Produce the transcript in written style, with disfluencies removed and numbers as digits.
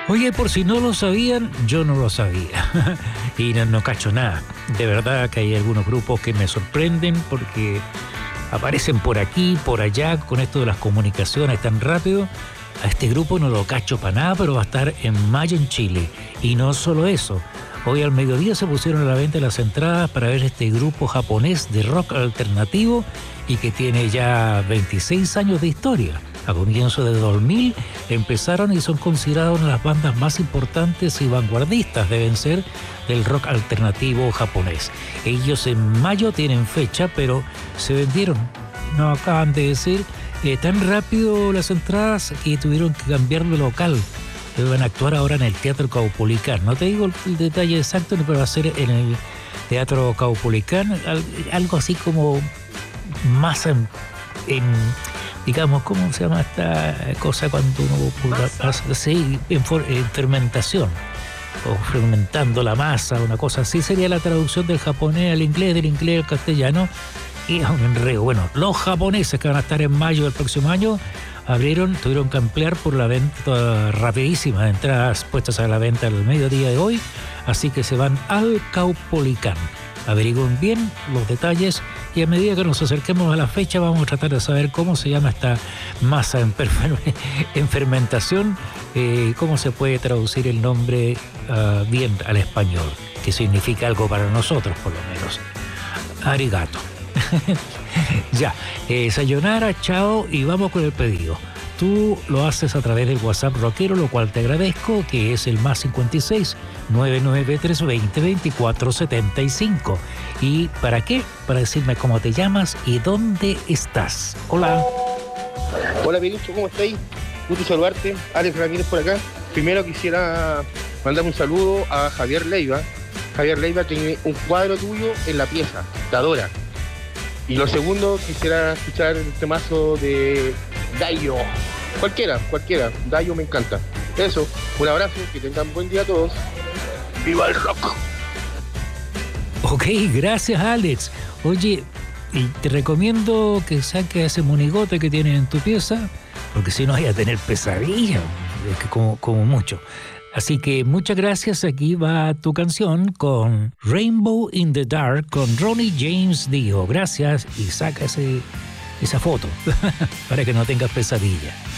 Oye, por si no lo sabían, yo no lo sabía. Y no cacho nada. De verdad que hay algunos grupos que me sorprenden porque aparecen por aquí, por allá, con esto de las comunicaciones tan rápido. A este grupo no lo cacho para nada, pero va a estar en mayo en Chile. Y no solo eso. Hoy al mediodía se pusieron a la venta las entradas para ver este grupo japonés de rock alternativo y que tiene ya 26 años de historia. A comienzos del 2000 empezaron y son considerados una de las bandas más importantes y vanguardistas, deben ser, del rock alternativo japonés. Ellos en mayo tienen fecha, pero se vendieron, nos acaban de decir, tan rápido las entradas que tuvieron que cambiar de local. Van a actuar ahora en el Teatro Caupolicán. No te digo el detalle exacto, pero va a ser en el Teatro Caupolicán, algo así como más digamos, ¿cómo se llama esta cosa cuando uno hace? Sí, en fermentación, o fermentando la masa, una cosa así sería la traducción del japonés al inglés, del inglés al castellano, y es un enredo. Bueno, los japoneses que van a estar en mayo del próximo año tuvieron que ampliar por la venta rapidísima de entradas puestas a la venta al mediodía de hoy, así que se van al Caupolicán. Averigüen bien los detalles y a medida que nos acerquemos a la fecha vamos a tratar de saber cómo se llama esta masa en fermentación, cómo se puede traducir el nombre bien al español, que significa algo para nosotros por lo menos. Arigato. Ya, sayonara, chao y vamos con el pedido. Tú lo haces a través del WhatsApp rockero, lo cual te agradezco, que es el más 56 993 20 24 75. ¿Y para qué? Para decirme cómo te llamas y dónde estás. Hola. Hola, Pilucho, ¿cómo estáis? Gusto saludarte. Alex Ramírez por acá. Primero quisiera mandar un saludo a Javier Leiva. Javier Leiva tiene un cuadro tuyo en la pieza, te adora. Y lo segundo, quisiera escuchar el temazo de Dayo. Cualquiera, Dayo me encanta. Eso, un abrazo, que tengan buen día a todos. ¡Viva el rock! Ok, gracias Alex. Oye, y te recomiendo que saques ese monigote que tienes en tu pieza, porque si no vas a tener pesadilla, como mucho. Así que muchas gracias, aquí va tu canción con Rainbow in the Dark con Ronnie James Dio. Gracias y saca esa foto para que no tengas pesadilla.